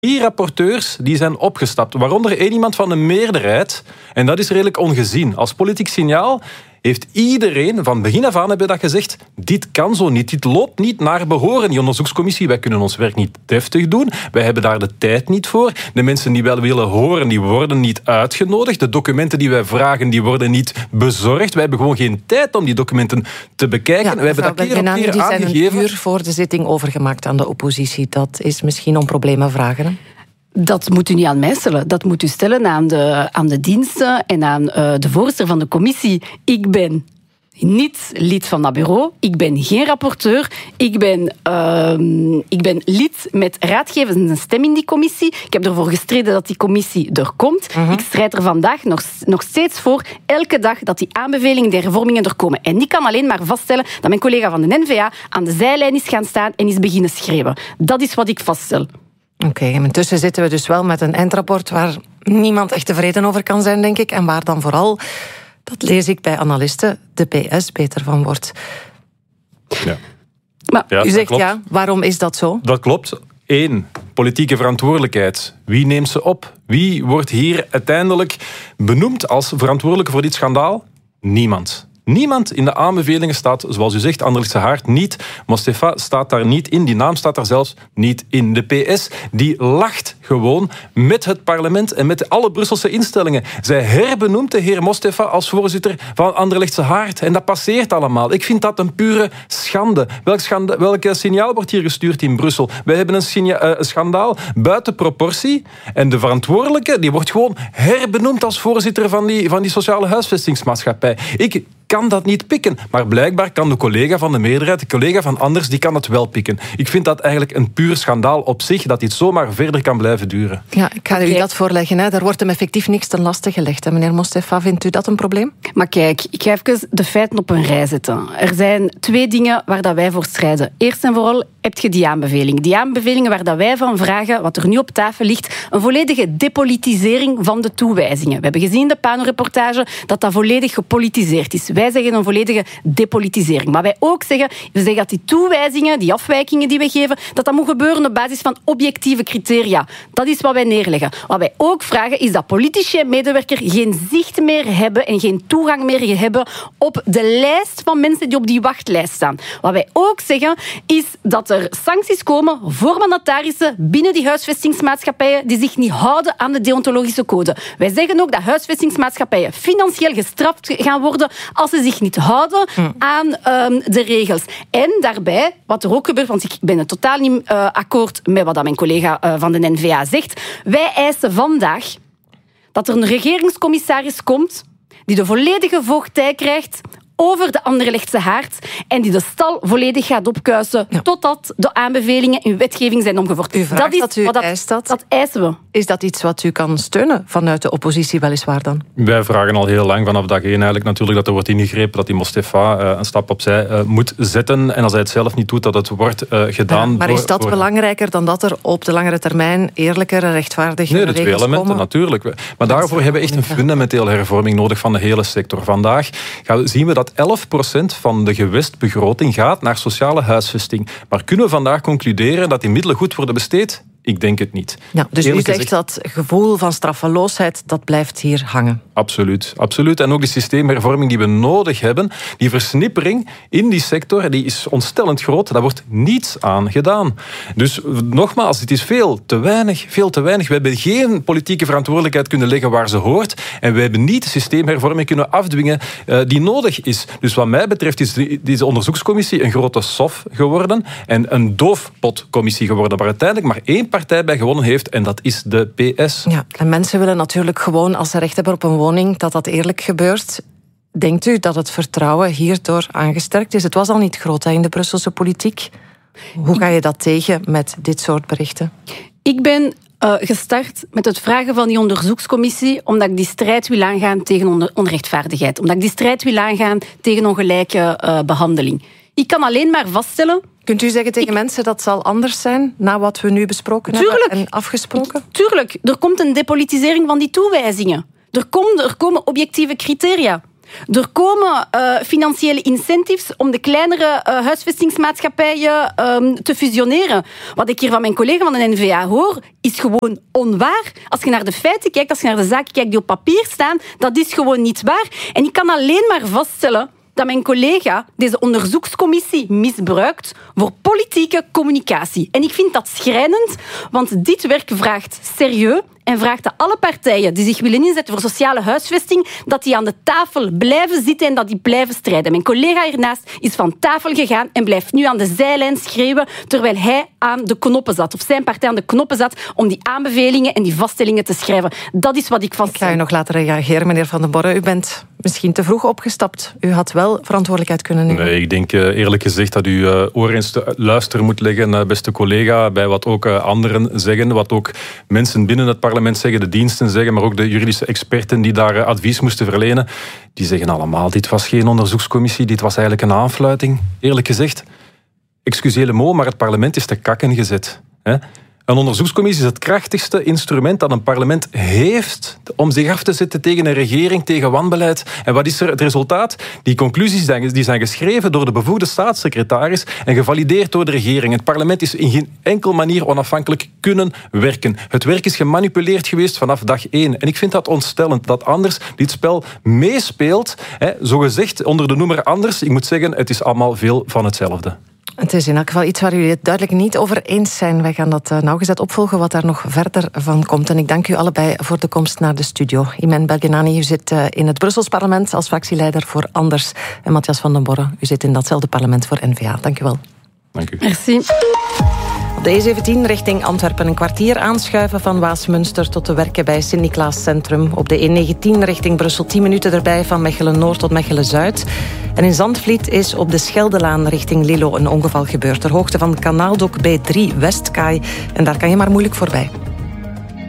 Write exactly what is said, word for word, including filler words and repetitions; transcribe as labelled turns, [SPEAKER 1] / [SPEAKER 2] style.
[SPEAKER 1] Drie rapporteurs die zijn opgestapt, waaronder één iemand van de meerderheid. En dat is redelijk ongezien. Als politiek signaal heeft iedereen, van begin af aan hebben dat gezegd, dit kan zo niet, dit loopt niet naar behoren. Die onderzoekscommissie, wij kunnen ons werk niet deftig doen, wij hebben daar de tijd niet voor. De mensen die wel willen horen, die worden niet uitgenodigd. De documenten die wij vragen, die worden niet bezorgd. Wij hebben gewoon geen tijd om die documenten te bekijken.
[SPEAKER 2] Ja,
[SPEAKER 1] wij hebben dat keer op keer
[SPEAKER 2] die zijn
[SPEAKER 1] aangegeven.
[SPEAKER 2] een uur voor de zitting overgemaakt aan de oppositie. Dat is misschien om problemen vragen, hè?
[SPEAKER 3] Dat moet u niet aan mij stellen. Dat moet u stellen aan de, aan de diensten en aan uh, de voorzitter van de commissie. Ik ben niet lid van dat bureau. Ik ben geen rapporteur. Ik ben, uh, ik ben lid met raadgevende stem in die commissie. Ik heb ervoor gestreden dat die commissie er komt. Uh-huh. Ik strijd er vandaag nog, nog steeds voor, elke dag, dat die aanbevelingen, die hervormingen er komen. En ik kan alleen maar vaststellen dat mijn collega van de N V A aan de zijlijn is gaan staan en is beginnen schreeuwen. Dat is wat ik vaststel.
[SPEAKER 2] Oké, okay, en intussen zitten we dus wel met een eindrapport waar niemand echt tevreden over kan zijn, denk ik. En waar dan vooral, dat lees ik bij analisten, de P S beter van wordt.
[SPEAKER 1] Ja.
[SPEAKER 2] Maar
[SPEAKER 1] ja,
[SPEAKER 2] u zegt
[SPEAKER 1] klopt.
[SPEAKER 2] ja, waarom is dat zo?
[SPEAKER 1] Dat klopt. Eén, politieke verantwoordelijkheid. Wie neemt ze op? Wie wordt hier uiteindelijk benoemd als verantwoordelijke voor dit schandaal? Niemand. Niemand in de aanbevelingen staat, zoals u zegt, Anderlechtse Haard niet. Mostefa staat daar niet in. Die naam staat daar zelfs niet in. De P S die lacht gewoon met het parlement en met alle Brusselse instellingen. Zij herbenoemt de heer Mostefa als voorzitter van Anderlechtse Haard. En dat passeert allemaal. Ik vind dat een pure schande. Welk, schande, welk signaal wordt hier gestuurd in Brussel? Wij hebben een, signa, uh, een schandaal buiten proportie. En de verantwoordelijke die wordt gewoon herbenoemd als voorzitter van die, van die sociale huisvestingsmaatschappij. Ik kan dat niet pikken. Maar blijkbaar kan de collega van de meerderheid, de collega van Anders, die kan het wel pikken. Ik vind dat eigenlijk een puur schandaal op zich, dat dit zomaar verder kan blijven duren.
[SPEAKER 2] Ja, ik ga u dat voorleggen. Hè. Daar wordt hem effectief niks ten laste gelegd. Hè. Meneer Mostefa, vindt u dat een probleem?
[SPEAKER 3] Maar kijk, ik ga even de feiten op een rij zetten. Er zijn twee dingen waar dat wij voor strijden. Eerst en vooral heb je die aanbevelingen. Die aanbevelingen waar dat wij van vragen, wat er nu op tafel ligt, een volledige depolitisering van de toewijzingen. We hebben gezien in de Pano-reportage dat dat volledig gepolitiseerd is. Wij zeggen een volledige depolitisering. Maar wij ook zeggen, we zeggen dat die toewijzingen, die afwijkingen die we geven, dat dat moet gebeuren op basis van objectieve criteria. Dat is wat wij neerleggen. Wat wij ook vragen, is dat politici en medewerkers geen zicht meer hebben en geen toegang meer hebben op de lijst van mensen die op die wachtlijst staan. Wat wij ook zeggen, is dat er sancties komen voor mandatarissen binnen die huisvestingsmaatschappijen die zich niet houden aan de deontologische code. Wij zeggen ook dat huisvestingsmaatschappijen financieel gestraft gaan worden als ze zich niet houden aan um, de regels. En daarbij, wat er ook gebeurt, want ik ben het totaal niet uh, akkoord met wat mijn collega uh, van de N V A zegt, wij eisen vandaag dat er een regeringscommissaris komt die de volledige voogdij krijgt over de Anderlechtse Haard en die de stal volledig gaat opkuisen ja. totdat de aanbevelingen in wetgeving zijn omgevoerd.
[SPEAKER 2] U vraagt
[SPEAKER 3] dat is
[SPEAKER 2] dat, u
[SPEAKER 3] wat dat,
[SPEAKER 2] eist dat.
[SPEAKER 3] Dat eisen we.
[SPEAKER 2] Is dat iets wat u kan steunen vanuit de oppositie weliswaar dan?
[SPEAKER 1] Wij vragen al heel lang vanaf dag één eigenlijk natuurlijk dat er wordt ingegrepen, dat die Mostefa uh, een stap opzij uh, moet zetten en als hij het zelf niet doet, dat het wordt uh, gedaan.
[SPEAKER 2] Ja, maar
[SPEAKER 1] door,
[SPEAKER 2] is dat
[SPEAKER 1] door...
[SPEAKER 2] belangrijker dan dat er op de langere termijn eerlijker en rechtvaardiger
[SPEAKER 1] regels komen? Nee, de twee elementen
[SPEAKER 2] komen?
[SPEAKER 1] natuurlijk. Maar daarvoor hebben we echt een fundamentele hervorming nodig van de hele sector. Vandaag gaan we, zien we dat elf procent van de gewestbegroting gaat naar sociale huisvesting. Maar kunnen we vandaag concluderen dat die middelen goed worden besteed? Ik denk het niet.
[SPEAKER 2] Ja, dus
[SPEAKER 1] Eerlijk
[SPEAKER 2] u zegt
[SPEAKER 1] gezegd,
[SPEAKER 2] dat gevoel van straffeloosheid, dat blijft hier hangen.
[SPEAKER 1] Absoluut, absoluut. En ook die systeemhervorming die we nodig hebben, die versnippering in die sector, die is ontstellend groot. Daar wordt niets aan gedaan. Dus nogmaals, het is veel te weinig, veel te weinig. We hebben geen politieke verantwoordelijkheid kunnen leggen waar ze hoort. En we hebben niet de systeemhervorming kunnen afdwingen uh, die nodig is. Dus wat mij betreft is deze onderzoekscommissie een grote sof geworden en een doofpotcommissie geworden, waar uiteindelijk maar één partij bij gewonnen heeft en dat is de P S.
[SPEAKER 2] Ja, en mensen willen natuurlijk gewoon, als ze recht hebben op een woning, dat dat eerlijk gebeurt. Denkt u dat het vertrouwen hierdoor aangesterkt is? Het was al niet groot hè, in de Brusselse politiek. Hoe ga je dat tegen met dit soort berichten?
[SPEAKER 3] Ik ben uh, gestart met het vragen van die onderzoekscommissie omdat ik die strijd wil aangaan tegen on- onrechtvaardigheid. Omdat ik die strijd wil aangaan tegen ongelijke uh, behandeling. Ik kan alleen maar vaststellen...
[SPEAKER 2] Kunt u zeggen tegen ik... mensen dat zal anders zijn na wat we nu besproken
[SPEAKER 3] Tuurlijk.
[SPEAKER 2] hebben en afgesproken?
[SPEAKER 3] Tuurlijk. Er komt een depolitisering van die toewijzingen. Er, komt, er komen objectieve criteria. Er komen uh, financiële incentives om de kleinere uh, huisvestingsmaatschappijen um, te fusioneren. Wat ik hier van mijn collega van de N V A hoor, is gewoon onwaar. Als je naar de feiten kijkt, als je naar de zaken kijkt die op papier staan, dat is gewoon niet waar. En ik kan alleen maar vaststellen dat mijn collega deze onderzoekscommissie misbruikt voor politieke communicatie. En ik vind dat schrijnend, want dit werk vraagt serieus en vraagt dat alle partijen die zich willen inzetten voor sociale huisvesting, dat die aan de tafel blijven zitten en dat die blijven strijden. Mijn collega hiernaast is van tafel gegaan en blijft nu aan de zijlijn schreeuwen, terwijl hij aan de knoppen zat, of zijn partij aan de knoppen zat, om die aanbevelingen en die vaststellingen te schrijven. Dat is wat ik vast.
[SPEAKER 2] Ik ga u nog laten reageren, meneer Van den Borre. U bent misschien te vroeg opgestapt. U had wel verantwoordelijkheid kunnen nemen.
[SPEAKER 1] Nee, ik denk eerlijk gezegd dat u uh, oor eens te luisteren moet leggen, uh, beste collega, bij wat ook uh, anderen zeggen, wat ook mensen binnen het parlement zeggen, de diensten zeggen, maar ook de juridische experten die daar uh, advies moesten verlenen, die zeggen allemaal, dit was geen onderzoekscommissie, dit was eigenlijk een aanfluiting. Eerlijk gezegd, excuseer le mot, maar het parlement is te kakken gezet. Hè? Een onderzoekscommissie is het krachtigste instrument dat een parlement heeft om zich af te zetten tegen een regering, tegen wanbeleid. En wat is er het resultaat? Die conclusies die zijn geschreven door de bevoegde staatssecretaris en gevalideerd door de regering. Het parlement is in geen enkel manier onafhankelijk kunnen werken. Het werk is gemanipuleerd geweest vanaf dag één. En ik vind dat ontstellend, dat anders dit spel meespeelt. Hè, zogezegd onder de noemer anders. Ik moet zeggen, het is allemaal veel van hetzelfde.
[SPEAKER 2] Het is in elk geval iets waar jullie het duidelijk niet over eens zijn. Wij gaan dat nauwgezet opvolgen, wat daar nog verder van komt. En ik dank u allebei voor de komst naar de studio. Imen Belgenani, u zit in het Brussels parlement als fractieleider voor Anders. En Matthias Van den Borre, u zit in datzelfde parlement voor N V A. Dank u wel.
[SPEAKER 1] Dank u.
[SPEAKER 3] Merci.
[SPEAKER 2] Op de E zeventien richting Antwerpen een kwartier aanschuiven van Waasmunster tot de werken bij Sint-Niklaas Centrum. Op de E negentien richting Brussel tien minuten erbij van Mechelen-Noord tot Mechelen-Zuid. En in Zandvliet is op de Scheldelaan richting Lilo een ongeval gebeurd. Ter hoogte van Kanaaldok bij drie Westkaai. En daar kan je maar moeilijk voorbij.